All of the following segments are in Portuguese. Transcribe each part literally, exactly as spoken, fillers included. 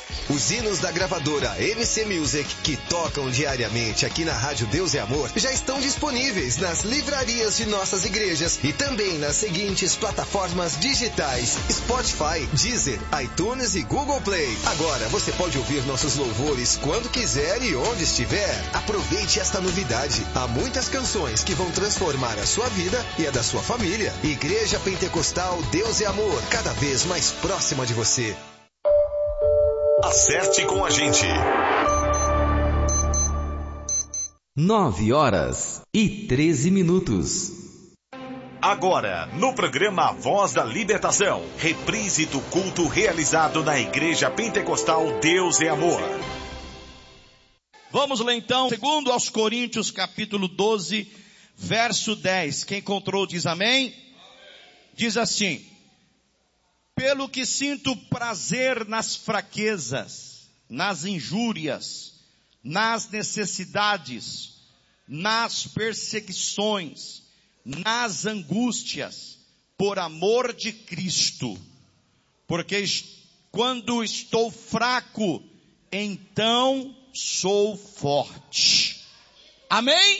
Os hinos da gravadora M C Music, que tocam diariamente aqui na Rádio Deus e Amor, já estão disponíveis nas livrarias de nossas igrejas e também nas seguintes plataformas digitais: Spotify, Deezer, iTunes e Google Play. Agora você pode ouvir nossos louvores quando quiser e onde estiver. Aproveite esta novidade. Há muitas canções que vão transformar a sua vida e a da sua família. Igreja Pentecostal Deus e Amor, cada vez mais próxima de você. Acerte com a gente. Nove horas e treze minutos. Agora, no programa Voz da Libertação, reprise do culto realizado na Igreja Pentecostal Deus e Amor. Vamos ler então, segundo aos Coríntios, capítulo doze, verso dez. Quem encontrou diz amém? Diz assim: pelo que sinto prazer nas fraquezas, nas injúrias, nas necessidades, nas perseguições, nas angústias, por amor de Cristo. Porque quando estou fraco, então sou forte. Amém?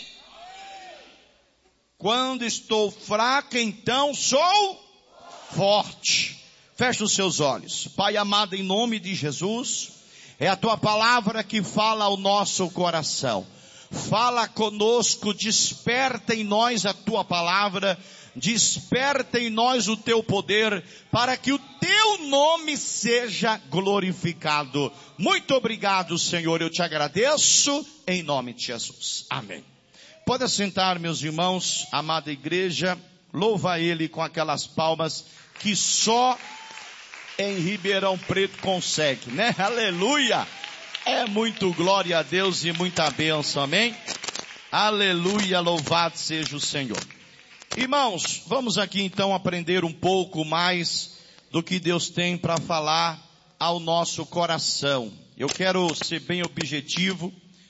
Quando estou fraco, então sou forte. Feche os seus olhos. Pai amado, em nome de Jesus, é a tua palavra que fala ao nosso coração. Fala conosco, desperta em nós a tua palavra, desperta em nós o teu poder, para que o teu nome seja glorificado. Muito obrigado, Senhor, eu te agradeço, em nome de Jesus. Amém. Pode assentar, meus irmãos, amada igreja, louva Ele com aquelas palmas que só em Ribeirão Preto consegue, né? Aleluia! É muito glória a Deus e muita bênção, amém? Aleluia, louvado seja o Senhor. Irmãos, vamos aqui então aprender um pouco mais do que Deus tem para falar ao nosso coração. Eu quero ser bem objetivo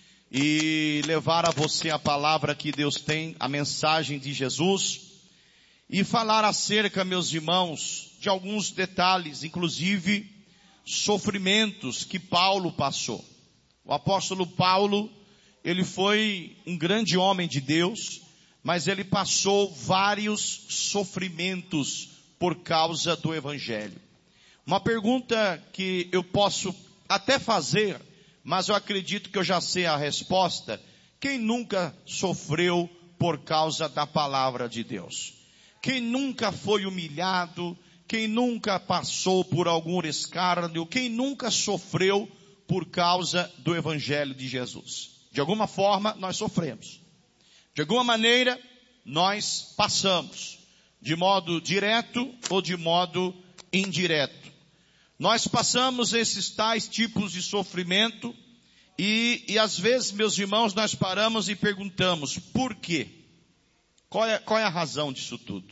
e levar a você a palavra que Deus tem, a mensagem de Jesus, e falar acerca, meus irmãos, de alguns detalhes, inclusive sofrimentos que Paulo passou. O apóstolo Paulo, ele foi um grande homem de Deus, mas ele passou vários sofrimentos por causa do evangelho. Uma pergunta que eu posso até fazer, mas eu acredito que eu já sei a resposta: quem nunca sofreu por causa da palavra de Deus? Quem nunca foi humilhado? Quem nunca passou por algum escárnio? Quem nunca sofreu por causa do evangelho de Jesus? De alguma forma nós sofremos. De alguma maneira nós passamos. De modo direto ou de modo indireto. Nós passamos esses tais tipos de sofrimento e, e às vezes, meus irmãos, nós paramos e perguntamos: por quê? Qual é, qual é a razão disso tudo?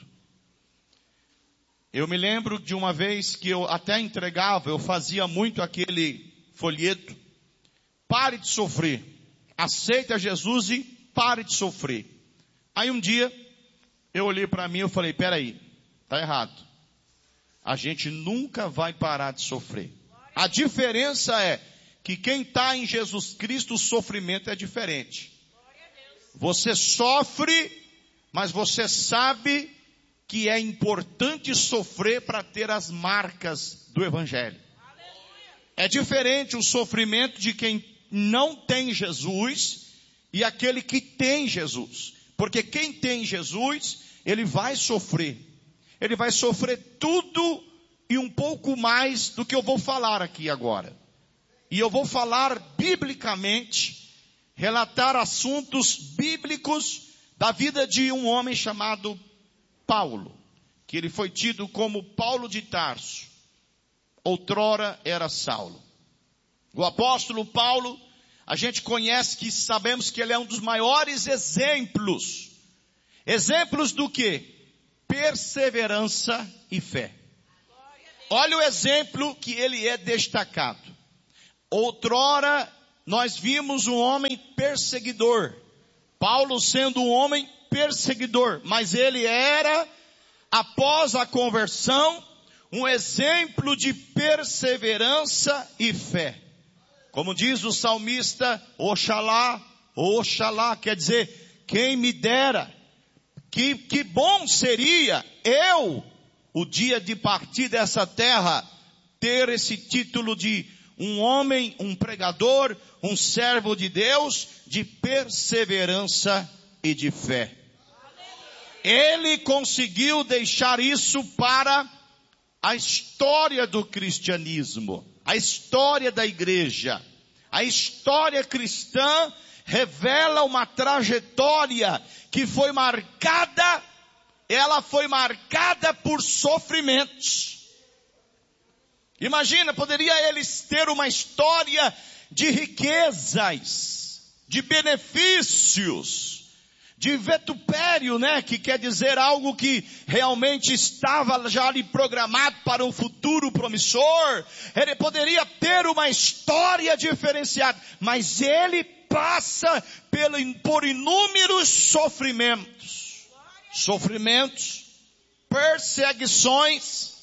Eu me lembro de uma vez que eu até entregava, eu fazia muito aquele folheto: pare de sofrer, aceita Jesus e pare de sofrer. Aí um dia, eu olhei para mim e falei: peraí, tá errado. A gente nunca vai parar de sofrer. A diferença é que quem está em Jesus Cristo, o sofrimento é diferente. Você sofre, mas você sabe que é importante sofrer para ter as marcas do evangelho. É diferente o sofrimento de quem não tem Jesus e aquele que tem Jesus. Porque quem tem Jesus, ele vai sofrer. Ele vai sofrer tudo e um pouco mais do que eu vou falar aqui agora. E eu vou falar biblicamente, relatar assuntos bíblicos da vida de um homem chamado Paulo, que ele foi tido como Paulo de Tarso. Outrora era Saulo. O apóstolo Paulo, a gente conhece, que sabemos que ele é um dos maiores exemplos. Exemplos do quê? Perseverança e fé. Olha o exemplo que ele é destacado. Outrora nós vimos um homem perseguidor. Paulo sendo um homem perseguidor, mas ele era, após a conversão, um exemplo de perseverança e fé. Como diz o salmista, Oxalá, Oxalá, quer dizer, quem me dera, que, que bom seria eu, o dia de partir dessa terra, ter esse título de um homem, um pregador, um servo de Deus, de perseverança e de fé. Ele conseguiu deixar isso para a história do cristianismo, a história da igreja. A história cristã revela uma trajetória que foi marcada, ela foi marcada por sofrimentos. Imagina, poderia eles ter uma história de riquezas, de benefícios, de vitupério, né? Que quer dizer algo que realmente estava já ali programado para um futuro promissor. Ele poderia ter uma história diferenciada, mas ele passa pelo, por inúmeros sofrimentos. Sofrimentos, perseguições,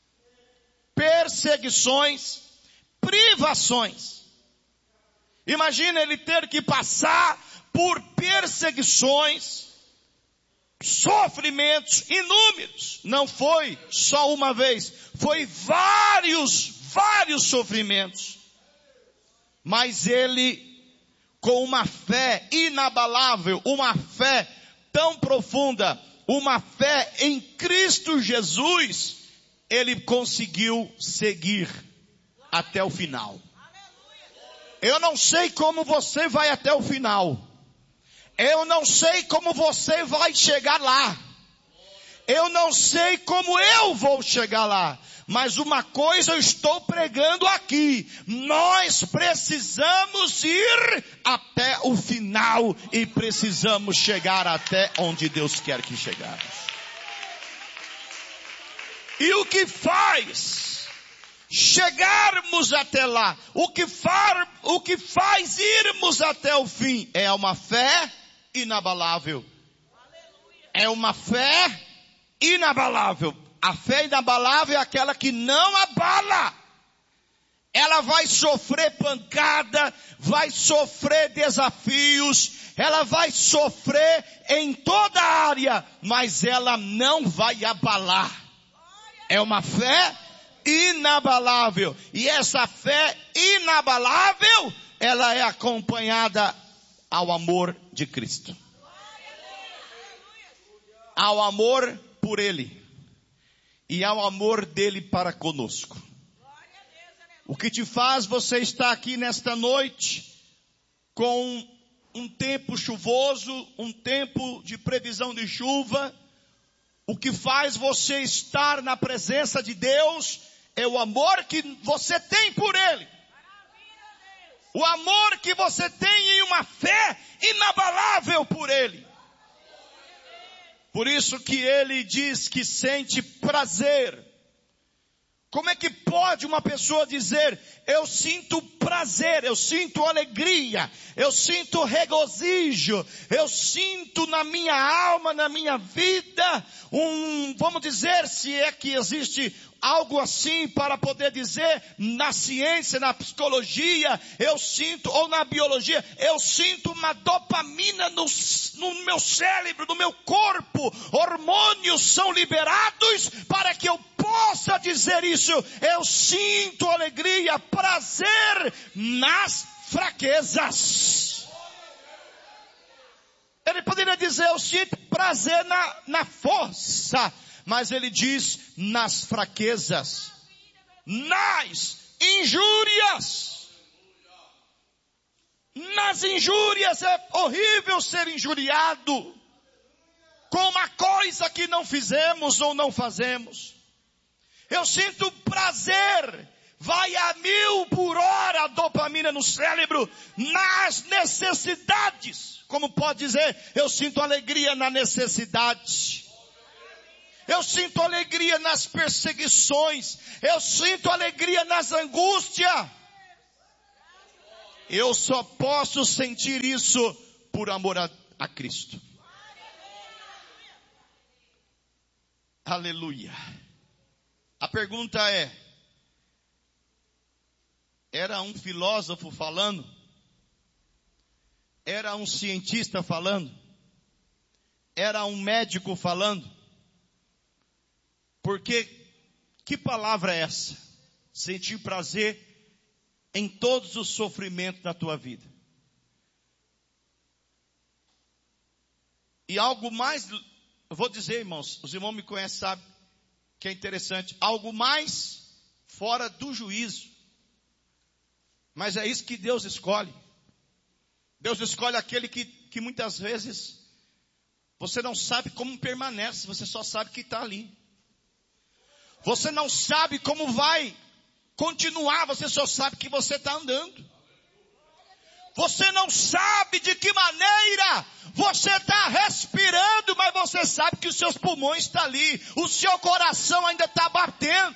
perseguições, privações. Imagina ele ter que passar por perseguições, sofrimentos inúmeros. Não foi só uma vez, foi vários, vários sofrimentos. Mas ele, com uma fé inabalável, uma fé tão profunda, uma fé em Cristo Jesus, ele conseguiu seguir até o final. Eu não sei como você vai até o final. Eu não sei como você vai chegar lá. Eu não sei como eu vou chegar lá. Mas uma coisa eu estou pregando aqui. Nós precisamos ir até o final e precisamos chegar até onde Deus quer que chegarmos. E o que faz chegarmos até lá? O que, far, o que faz irmos até o fim? É uma fé inabalável. É uma fé inabalável. A fé inabalável é aquela que não abala. Ela vai sofrer pancada, vai sofrer desafios, ela vai sofrer em toda a área, mas ela não vai abalar. É uma fé inabalável. E essa fé inabalável, ela é acompanhada ao amor de Cristo. Ao amor por Ele. E ao amor dele para conosco. O que te faz você estar aqui nesta noite, com um tempo chuvoso, um tempo de previsão de chuva, o que faz você estar na presença de Deus é o amor que você tem por Ele. O amor que você tem em uma fé inabalável por Ele. Por isso que Ele diz que sente prazer. Como é que pode uma pessoa dizer, eu sinto prazer, eu sinto alegria, eu sinto regozijo, eu sinto na minha alma, na minha vida, um, vamos dizer, se é que existe algo assim para poder dizer, na ciência, na psicologia, eu sinto, ou na biologia, eu sinto uma dopamina no, no meu cérebro, no meu corpo, hormônios são liberados para que eu possa dizer isso, eu sinto alegria, prazer nas fraquezas. Ele poderia dizer, eu sinto prazer na, na força, mas ele diz, nas fraquezas, nas injúrias. Nas injúrias é horrível ser injuriado com uma coisa que não fizemos ou não fazemos. Eu sinto prazer, vai a mil por hora a dopamina no cérebro, nas necessidades. Como pode dizer, eu sinto alegria na necessidade. Eu sinto alegria nas perseguições. Eu sinto alegria nas angústias. Eu só posso sentir isso por amor a, a Cristo. Aleluia. A pergunta é, era um filósofo falando? Era um cientista falando? Era um médico falando? Porque, que palavra é essa? Sentir prazer em todos os sofrimentos da tua vida. E algo mais, eu vou dizer, irmãos, os irmãos me conhecem, sabem que é interessante, algo mais fora do juízo. Mas é isso que Deus escolhe. Deus escolhe aquele que, que muitas vezes você não sabe como permanece, você só sabe que está ali. Você não sabe como vai continuar, você só sabe que você está andando. Você não sabe de que maneira você está respirando, mas você sabe que os seus pulmões estão ali, o seu coração ainda está batendo.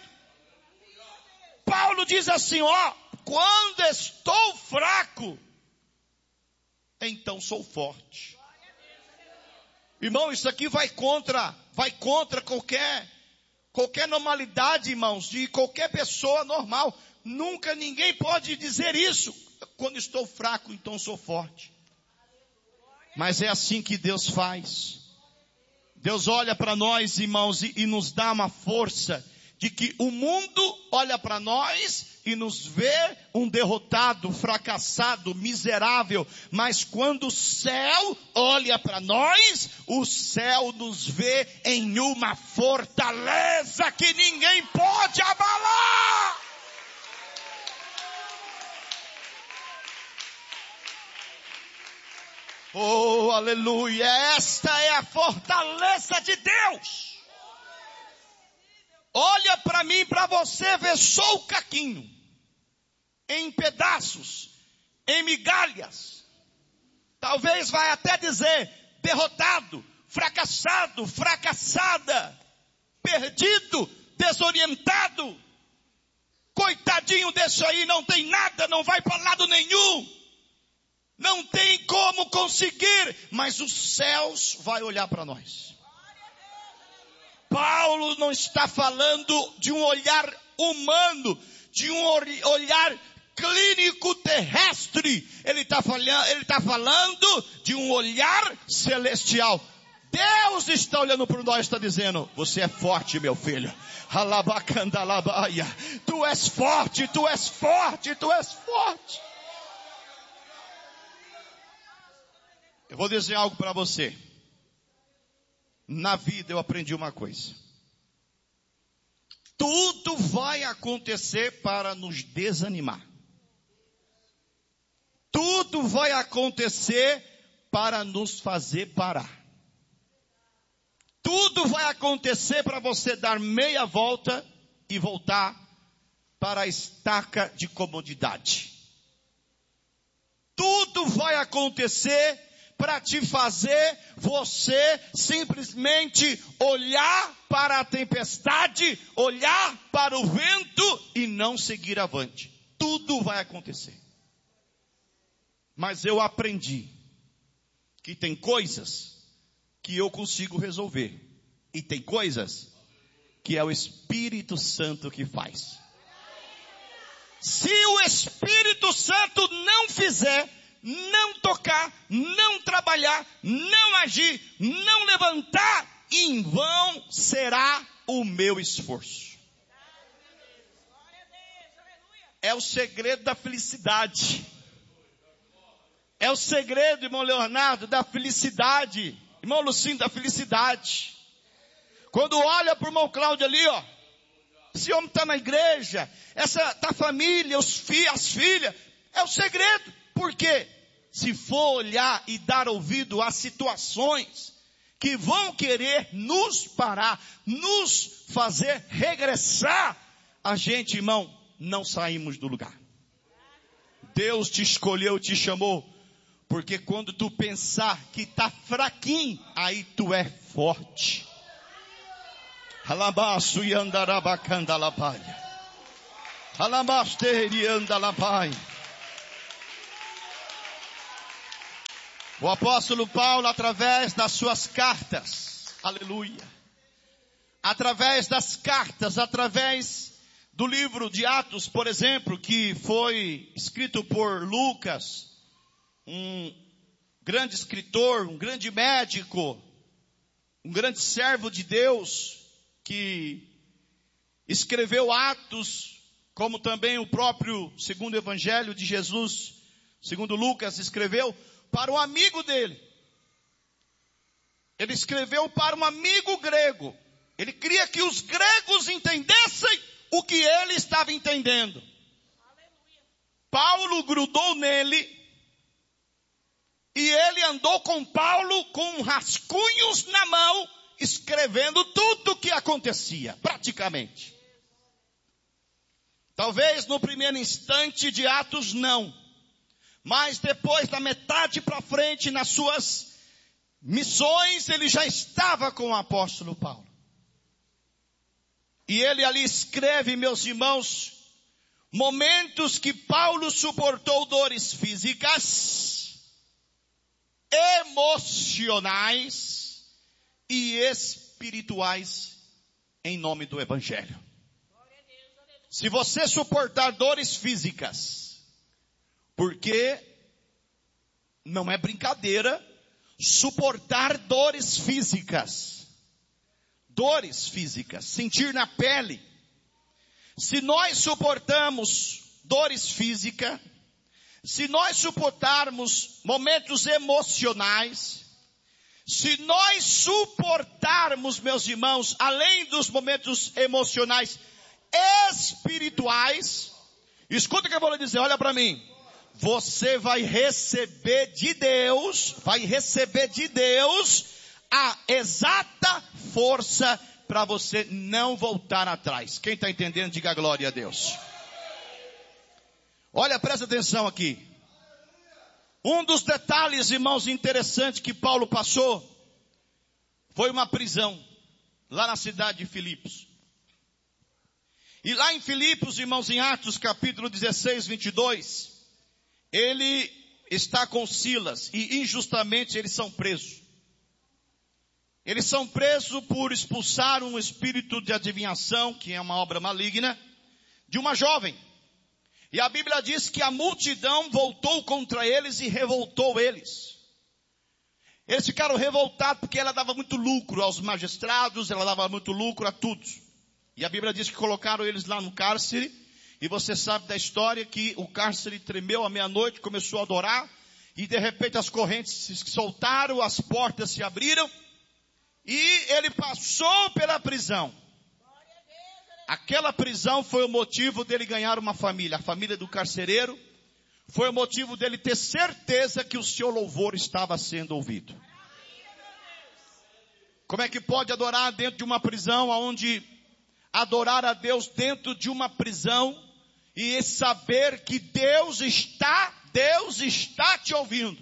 Paulo diz assim, ó, quando estou fraco, então sou forte. Irmão, isso aqui vai contra, vai contra qualquer, qualquer normalidade, irmãos, de qualquer pessoa normal. Nunca ninguém pode dizer isso. Quando estou fraco, então sou forte. Mas é assim que Deus faz. Deus olha para nós, irmãos, e, e nos dá uma força de que o mundo olha para nós e nos vê um derrotado, fracassado, miserável. Mas quando o céu olha para nós, o céu nos vê em uma fortaleza que ninguém pode abalar. Oh, aleluia, esta é a fortaleza de Deus. Olha para mim, para você ver só o caquinho, em pedaços, em migalhas. Talvez vai até dizer, derrotado, fracassado, fracassada, perdido, desorientado. Coitadinho desse aí, não tem nada, não vai para lado nenhum. Não tem como conseguir, mas os céus vai olhar para nós. Paulo não está falando de um olhar humano, de um olhar clínico terrestre. Ele está falando, ele está falando de um olhar celestial. Deus está olhando para nós e está dizendo, você é forte, meu filho. Alabacandalabaia. Tu és forte, tu és forte, tu és forte. Eu vou dizer algo para você. Na vida eu aprendi uma coisa. Tudo vai acontecer para nos desanimar. Tudo vai acontecer para nos fazer parar. Tudo vai acontecer para você dar meia volta e voltar para a estaca de comodidade. Tudo vai acontecer para te fazer você simplesmente olhar para a tempestade, olhar para o vento e não seguir avante. Tudo vai acontecer. Mas eu aprendi que tem coisas que eu consigo resolver. E tem coisas que é o Espírito Santo que faz. Se o Espírito Santo não fizer, não tocar, não trabalhar, não agir, não levantar, em vão será o meu esforço. É o segredo da felicidade. É o segredo, irmão Leonardo, da felicidade. Irmão Lucinho, da felicidade. Quando olha para o irmão Cláudio ali, ó. Esse homem está na igreja. Essa tá a família, os fi, as filhas. É o segredo. Por quê? Se for olhar e dar ouvido a situações que vão querer nos parar, nos fazer regressar, a gente, irmão, não saímos do lugar. Deus te escolheu, te chamou, porque quando tu pensar que tá fraquinho, aí tu é forte. Alabaço e andarabacanda labaia. Alabasteri anda labaia. O apóstolo Paulo, através das suas cartas, aleluia, através das cartas, através do livro de Atos, por exemplo, que foi escrito por Lucas, um grande escritor, um grande médico, um grande servo de Deus, que escreveu Atos, como também o próprio segundo Evangelho de Jesus, segundo Lucas, escreveu para um amigo dele. Ele escreveu para um amigo grego. Ele queria que os gregos entendessem o que ele estava entendendo. Aleluia. Paulo grudou nele e ele andou com Paulo com rascunhos na mão, escrevendo tudo o que acontecia, praticamente. Talvez no primeiro instante de Atos não, mas depois da metade para frente, nas suas missões, ele já estava com o apóstolo Paulo. E ele ali escreve, meus irmãos, momentos que Paulo suportou dores físicas, emocionais e espirituais em nome do Evangelho. Se você suportar dores físicas, porque não é brincadeira suportar dores físicas, dores físicas, sentir na pele. Se nós suportamos dores físicas, se nós suportarmos momentos emocionais, se nós suportarmos, meus irmãos, além dos momentos emocionais, espirituais, escuta o que eu vou lhe dizer, olha para mim. Você vai receber de Deus, vai receber de Deus a exata força para você não voltar atrás. Quem está entendendo, diga glória a Deus. Olha, presta atenção aqui. Um dos detalhes, irmãos, interessantes que Paulo passou foi uma prisão lá na cidade de Filipos. E lá em Filipos, irmãos, em Atos capítulo dezesseis, vinte e dois, ele está com Silas e injustamente eles são presos. Eles são presos por expulsar um espírito de adivinhação, que é uma obra maligna, de uma jovem. E a Bíblia diz que a multidão voltou contra eles e revoltou eles. Eles ficaram revoltados porque ela dava muito lucro aos magistrados, ela dava muito lucro a todos. E a Bíblia diz que colocaram eles lá no cárcere. E você sabe da história que o cárcere tremeu à meia-noite, começou a adorar. E de repente as correntes se soltaram, as portas se abriram. E ele passou pela prisão. Aquela prisão foi o motivo dele ganhar uma família. A família do carcereiro foi o motivo dele ter certeza que o seu louvor estava sendo ouvido. Como é que pode adorar dentro de uma prisão, onde adorar a Deus dentro de uma prisão e saber que Deus está, Deus está te ouvindo?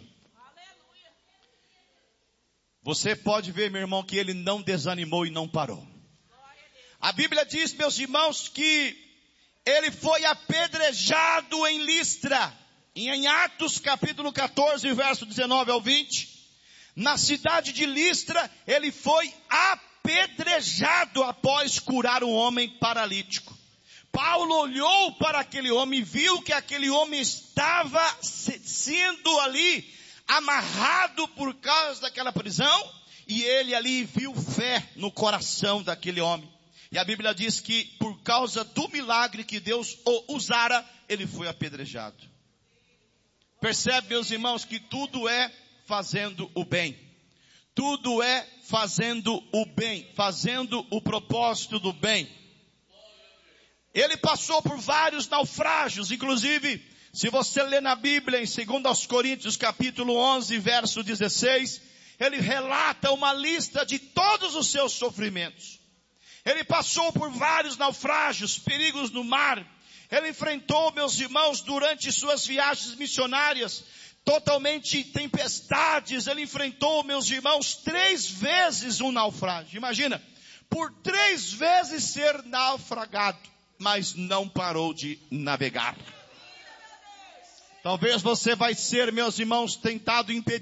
Você pode ver, meu irmão, que ele não desanimou e não parou. A Bíblia diz, meus irmãos, que ele foi apedrejado em Listra. E em Atos capítulo catorze, verso dezenove ao vinte, na cidade de Listra, ele foi apedrejado após curar um homem paralítico. Paulo olhou para aquele homem e viu que aquele homem estava sendo ali amarrado por causa daquela prisão, e ele ali viu fé no coração daquele homem. E a Bíblia diz que por causa do milagre que Deus o usara, ele foi apedrejado. Percebe, meus irmãos, que tudo é fazendo o bem. Tudo é fazendo o bem, fazendo o propósito do bem. Ele passou por vários naufrágios, inclusive, se você ler na Bíblia, em dois Coríntios capítulo onze, verso dezesseis, ele relata uma lista de todos os seus sofrimentos. Ele passou por vários naufrágios, perigos no mar. Ele enfrentou, meus irmãos, durante suas viagens missionárias, totalmente tempestades. Ele enfrentou, meus irmãos, três vezes um naufrágio. Imagina, por três vezes ser naufragado, mas não parou de navegar. Talvez você vai ser, meus irmãos, tentado impedir